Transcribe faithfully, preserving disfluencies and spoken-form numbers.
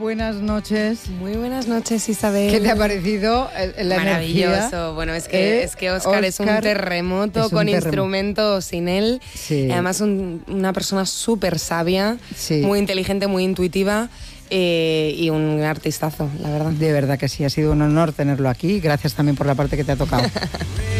Buenas noches. Muy buenas noches, Isabel. ¿Qué te ha parecido la Maravilloso. energía? Bueno, es que, ¿Eh? es que Óscar, Óscar es un terremoto es un con terremoto. instrumentos sin él. Sí. Además, un, una persona súper sabia, Sí. muy inteligente, muy intuitiva eh, y un artistazo, la verdad. De verdad que sí, ha sido un honor tenerlo aquí. Gracias también por la parte que te ha tocado.